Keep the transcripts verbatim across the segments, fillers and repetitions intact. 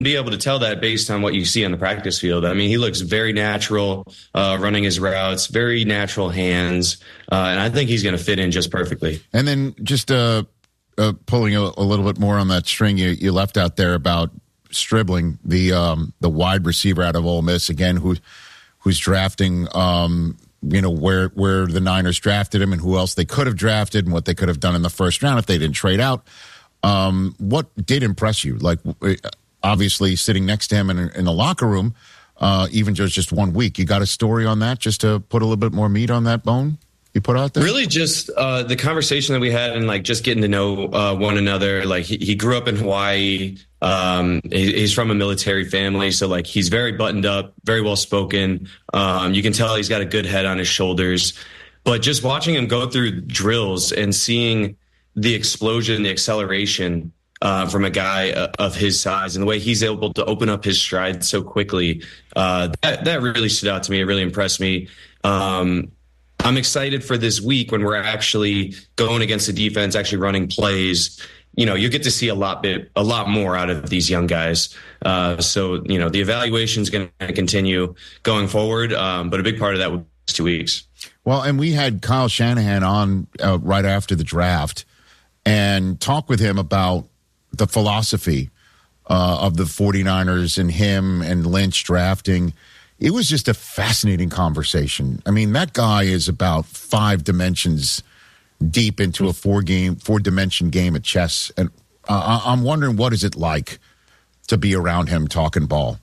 be able to tell that based on what you see on the practice field. I mean, he looks very natural, uh, running his routes, very natural hands, uh, and I think he's going to fit in just perfectly. And then just uh, uh, pulling a, a little bit more on that string you, you left out there about Stribling, the um, the wide receiver out of Ole Miss, again, who who's drafting, um, you know, where where the Niners drafted him and who else they could have drafted and what they could have done in the first round if they didn't trade out. Um, what did impress you? Like, obviously, sitting next to him in, in the locker room, uh, even just, just one week. You got a story on that, just to put a little bit more meat on that bone you put out there? Really just uh, the conversation that we had and, like, just getting to know uh, one another. Like, he, he grew up in Hawaii. Um, he, he's from a military family. So, like, he's very buttoned up, very well-spoken. Um, you can tell he's got a good head on his shoulders. But just watching him go through drills and seeing the explosion, the acceleration uh, from a guy of his size and the way he's able to open up his stride so quickly, uh, that, that really stood out to me. It really impressed me. Um, I'm excited for this week when we're actually going against the defense, actually running plays. You know, you get to see a lot bit, a lot more out of these young guys. Uh, so, you know, the evaluation is going to continue going forward. Um, but a big part of that was two weeks. Well, and we had Kyle Shanahan on uh, right after the draft and talk with him about the philosophy uh, of the 49ers and him and Lynch drafting. It was just a fascinating conversation. I mean, that guy is about five dimensions deep into a four game, four dimension game of chess. And uh, I'm wondering, what is it like to be around him talking ball?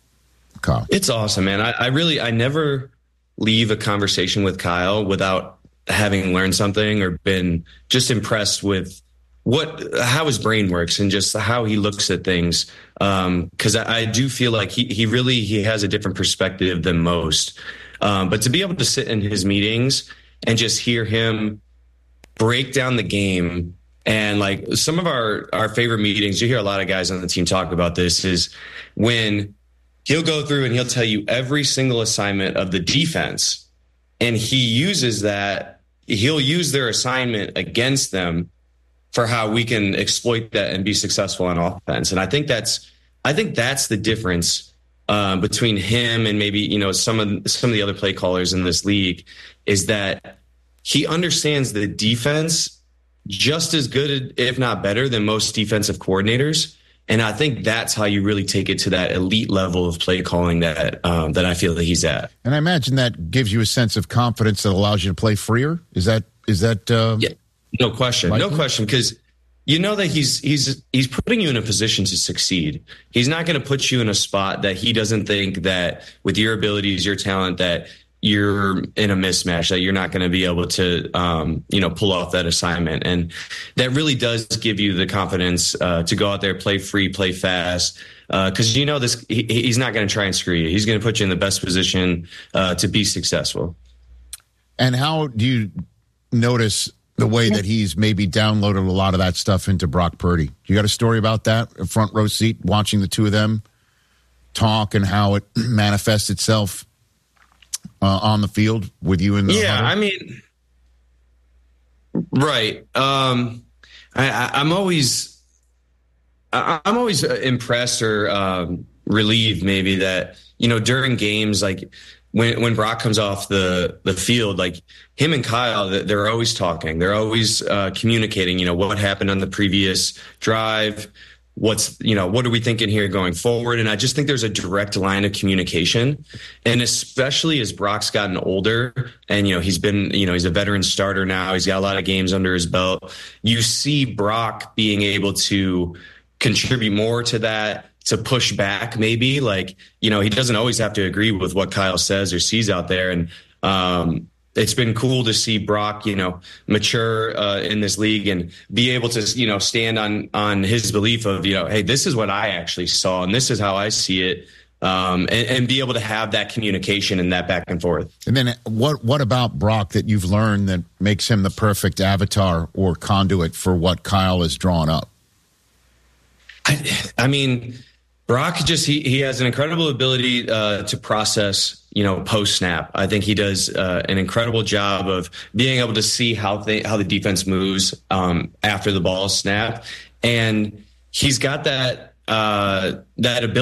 Kyle. It's awesome, man. I, I really, I never leave a conversation with Kyle without having learned something or been just impressed with what, how his brain works and just how he looks at things. Um, cause I, I do feel like he, he really, he has a different perspective than most. Um, but to be able to sit in his meetings and just hear him break down the game, and like some of our, our favorite meetings, you hear a lot of guys on the team talk about this, is when he'll go through and he'll tell you every single assignment of the defense, and he uses that, he'll use their assignment against them for how we can exploit that and be successful on offense. And I think that's, I think that's the difference um, between him and maybe, you know, some of some of the other play callers in this league, is that he understands the defense just as good, if not better, than most defensive coordinators. And I think that's how you really take it to that elite level of play calling that um, that I feel that he's at. And I imagine that gives you a sense of confidence that allows you to play freer. Is that is that? Uh, yeah, no question, likely? no question, because you know that he's he's he's putting you in a position to succeed. He's not going to put you in a spot that he doesn't think that with your abilities, your talent, that you're in a mismatch, that you're not going to be able to, um, you know, pull off that assignment. And that really does give you the confidence uh, to go out there, play free, play fast. Because uh, you know this, he, he's not going to try and screw you. He's going to put you in the best position uh, to be successful. And how do you notice the way that he's maybe downloaded a lot of that stuff into Brock Purdy? You got a story about that? A front row seat, watching the two of them talk and how it manifests itself Uh, on the field with you in the yeah huddle? I mean, right. um I, I i'm always I, i'm always impressed or um relieved maybe that, you know, during games, like when when Brock comes off the the field, like him and Kyle, they're always talking, they're always uh communicating, you know, what happened on the previous drive, what's, you know, what are we thinking here going forward? And I just think there's a direct line of communication. And especially as Brock's gotten older and, you know, he's been, you know, he's a veteran starter now, he's got a lot of games under his belt. You see Brock being able to contribute more to that, to push back maybe, like, you know, he doesn't always have to agree with what Kyle says or sees out there. And, um, it's been cool to see Brock, you know, mature uh, in this league and be able to, you know, stand on on his belief of, you know, hey, this is what I actually saw and this is how I see it, um, and, and be able to have that communication and that back and forth. And then what what about Brock that you've learned that makes him the perfect avatar or conduit for what Kyle has drawn up? I, I mean, Brock just he he has an incredible ability uh, to process, you know, post snap. I think he does uh, an incredible job of being able to see how they how the defense moves um, after the ball is snapped, and he's got that uh, that ability